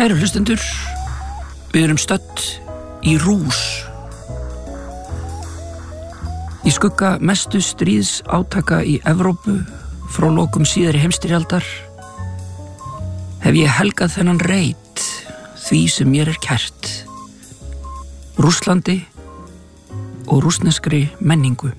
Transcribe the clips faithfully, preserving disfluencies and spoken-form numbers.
Kæru hlustendur, við erum stödd í Rús. Í skugga mestu stríðsátaka í Evrópu frá lokum síðari heimsstyrjaldar hef ég helgað þennan reit því sem mér er kært, Rússlandi og rússneskri menningu.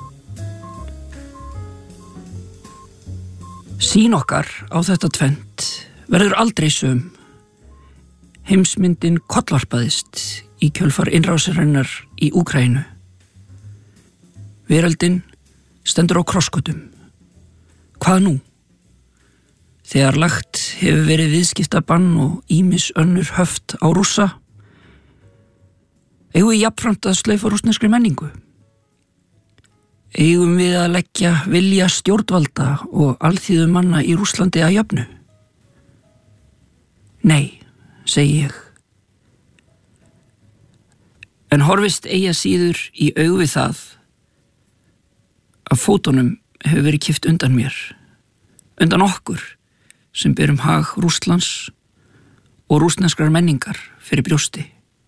Sýn okkar á þetta tvennt verður aldrei söm. Heimsmyndin kollvarpaðist í kjölfar innrásarinnar í Úkraínu. Veröldin stendur á krossgötum. Hvað nú? Þegar lagt hefur verið viðskiptabann og ýmis önnur höft á Rússa, eigum við jafnframt að slaufa rússneskri menningu? Eigum við að leggja vilja stjórnvalda og alþýðu manna í Rússlandi að jöfnu? Nei, segi ég. En horfist eigi að síður í augu við það að fótunum hefur verið kippt undan mér, undan okkur sem berum hag Rússlands og rússneskrar menningar fyrir brjósti.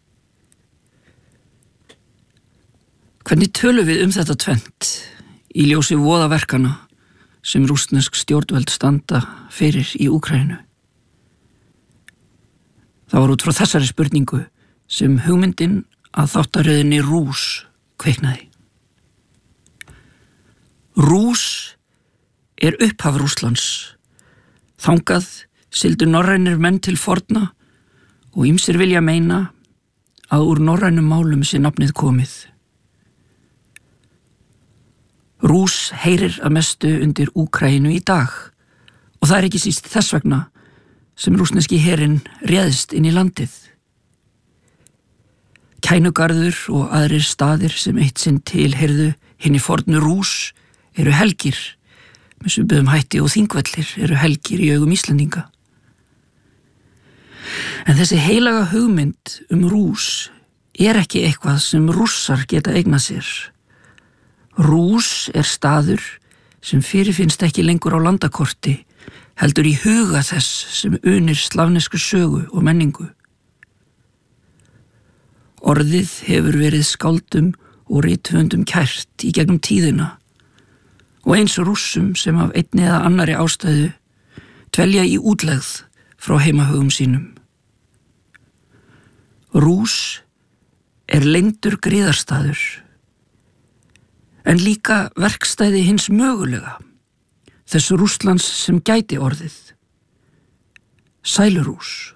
Hvernig tölum við um þetta tvennt í ljósi voðaverkana sem rússnesk stjórnvöld standa fyrir í Úkraínu? Það var út frá þessari spurningu sem hugmyndin að þáttaröðinni Rús kveiknaði. Rús er upphaf Rússlands. Þangað sigldu norrænir menn til forna og ýmsir vilja meina að úr norrænum málum sé nafnið komið. Rús heyrir að mestu undir Úkraínu í dag og það er ekki síst þess vegna sem rússneski herinn réðst inn í landið. Kænugarður og aðrir staðir sem eitt sinn tilheyrðu hinni fornu Rús eru helgir, með svipuðum hætti og Þingvellir eru helgir í augum Íslendinga. En þessi heilaga hugmynd um Rús er ekki eitthvað sem Rússar geta eignað sér. Rús er staður sem fyrirfinnst ekki lengur á landakorti, heldur í huga þess sem unir slavnesku sögu og menningu. Orðið hefur verið skáldum og rithöfundum kært í gegnum tíðina og eins Rússum sem af einni eða annari ástæðu dvelja í útlegð frá heimahögum sínum. Rús er leyndur griðarstaður, en líka verkstæði hins mögulega, þess Rússlands sem gæti orðið. Sælurús.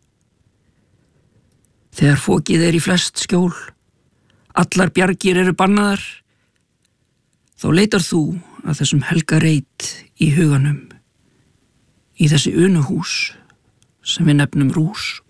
Þegar fokið er í flest skjól, allar bjargir eru bannaðar, þá leitar þú að þessum helga reit í huganum, í þessi unuhús sem við nefnum Rús.